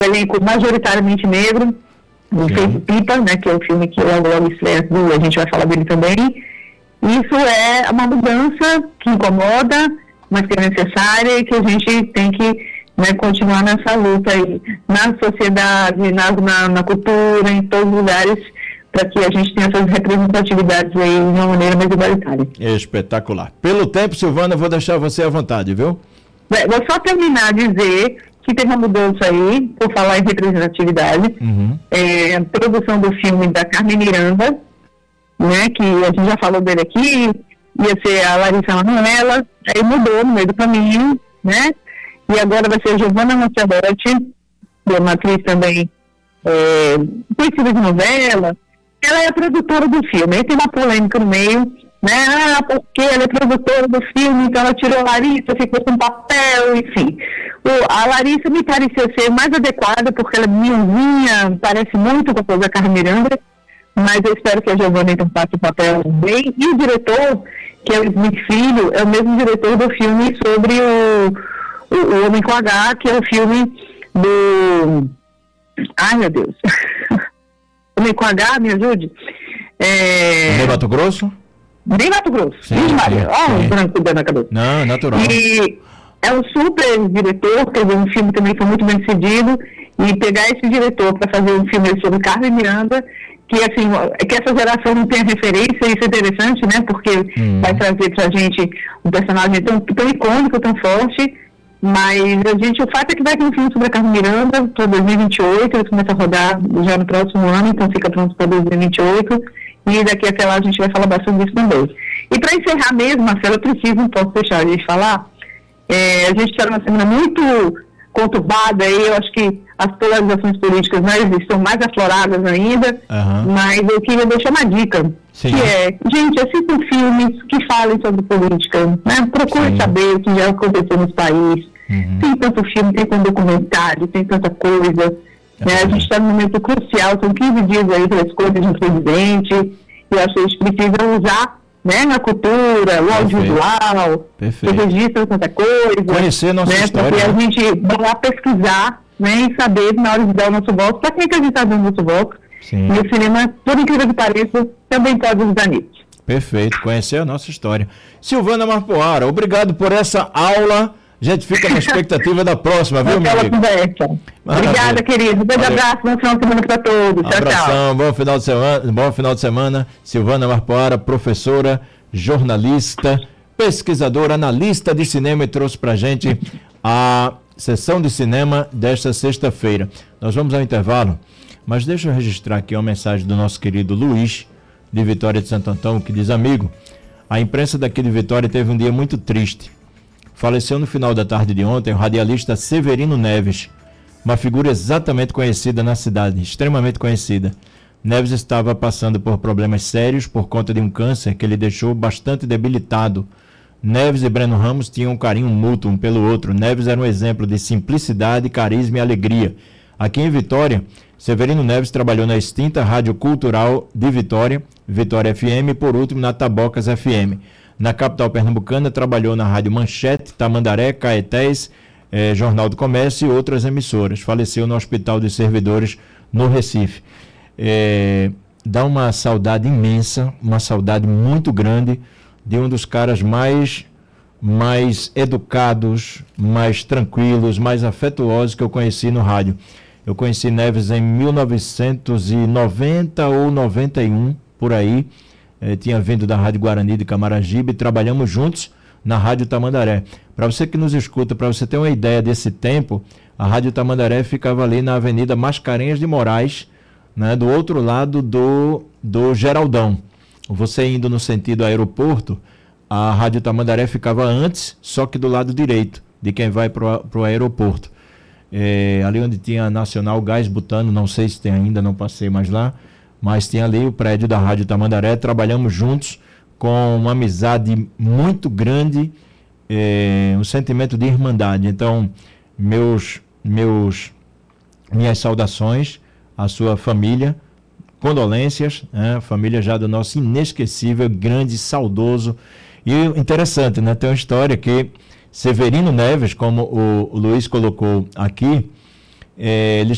elenco majoritariamente negro, o Feito Pipa, né, que é o filme que logo estreia, a gente vai falar dele também. Isso é uma mudança que incomoda, mas que é necessária e que a gente tem que, né, continuar nessa luta aí, na sociedade, na cultura, em todos os lugares, para que a gente tenha essas representatividades aí de uma maneira mais igualitária. Espetacular. Pelo tempo, Silvana, vou deixar você à vontade, viu? Vou só terminar de dizer que teve uma mudança aí, por falar em representatividade, a produção do filme da Carmen Miranda, né, que a gente já falou dele aqui, ia ser a Larissa Manoela, aí mudou no meio do caminho, né, e agora vai ser a Giovanna Montearotti, que é uma atriz também conhecida de novela. Ela é a produtora do filme, aí tem uma polêmica no meio, né, porque ela é produtora do filme, então ela tirou a Larissa, ficou com papel, enfim. A Larissa me pareceu ser mais adequada, porque ela é minhazinha, parece muito com a coisa da Carmen Miranda, mas eu espero que a Giovanna então faça o papel bem. E o diretor, que é o Smith Filho, é o mesmo diretor do filme sobre o Homem com H, que é o filme do... Ai, meu Deus. Homem com H, me ajude. De Mato Grosso? De Mato Grosso. Sim, Maria. Um branco dentro da cabeça. Não, natural. E é um super diretor, quer dizer, um filme também foi muito bem decidido, e pegar esse diretor para fazer um filme sobre Carmen Miranda, que assim, que essa geração não tem referência, isso é interessante, né, porque vai trazer pra gente um personagem tão icônico, tão forte, mas o fato é que vai ter um filme sobre a Carmen Miranda para 2028, ele começa a rodar já no próximo ano, então fica pronto para 2028, e daqui até lá a gente vai falar bastante disso também. E para encerrar mesmo, Marcelo, eu não posso deixar de falar, a gente está numa semana muito conturbada aí, eu acho que as polarizações políticas estão mais afloradas ainda, mas eu queria deixar uma dica, que é, gente, assistam filmes que falem sobre política, né? Procure saber o que já aconteceu no país, tem tanto filme, tem tanto documentário, tem tanta coisa, né? A gente está num momento crucial, são 15 dias aí para a escolha de um presidente, e eu acho que a gente precisa usar, né, na cultura, o audiovisual, o registro, tanta coisa. Conhecer nossa história. Porque a gente vai lá pesquisar, né, e saber na hora de dar o nosso voto, para quem que a gente está dando o nosso voto. E o cinema, por incrível que pareça, também pode ajudar nisso. Perfeito, conhecer a nossa história. Silvana Marpoara, obrigado por essa aula. A gente fica na expectativa da próxima, viu, meu amigo? Obrigada, querido. Um grande abraço, bom final de semana para todos. Tchau, tchau. Bom final de semana. Silvana Marpoara, professora, jornalista, pesquisadora, analista de cinema, e trouxe para a gente a sessão de cinema desta sexta-feira. Nós vamos ao intervalo, mas deixa eu registrar aqui uma mensagem do nosso querido Luiz, de Vitória de Santo Antão, que diz: amigo, a imprensa daqui de Vitória teve um dia muito triste. Faleceu no final da tarde de ontem o radialista Severino Neves, uma figura exatamente conhecida na cidade, extremamente conhecida. Neves estava passando por problemas sérios por conta de um câncer que ele deixou bastante debilitado. Neves e Breno Ramos tinham um carinho mútuo um pelo outro. Neves era um exemplo de simplicidade, carisma e alegria. Aqui em Vitória, Severino Neves trabalhou na extinta Rádio Cultural de Vitória, Vitória FM, e por último na Tabocas FM. Na capital pernambucana, trabalhou na Rádio Manchete, Tamandaré, Caetés, Jornal do Comércio e outras emissoras. Faleceu no Hospital de Servidores, no Recife. Dá uma saudade imensa, uma saudade muito grande de um dos caras mais educados, mais tranquilos, mais afetuosos que eu conheci no rádio. Eu conheci Neves em 1990 ou 91, por aí. Tinha vindo da Rádio Guarani de Camaragibe e trabalhamos juntos na Rádio Tamandaré. Para você que nos escuta, para você ter uma ideia desse tempo, a Rádio Tamandaré ficava ali na Avenida Mascarenhas de Moraes, né, do outro lado do Geraldão. Você indo no sentido aeroporto, a Rádio Tamandaré ficava antes, só que do lado direito, de quem vai para o aeroporto. Ali onde tinha Nacional Gás Butano, não sei se tem ainda, não passei mais lá, mas tinha ali o prédio da Rádio Tamandaré. Trabalhamos juntos com uma amizade muito grande, um sentimento de irmandade. Então, minhas saudações à sua família, condolências, família já do nosso inesquecível, grande, saudoso. E interessante, né? Tem uma história que Severino Neves, como o Luiz colocou aqui, ele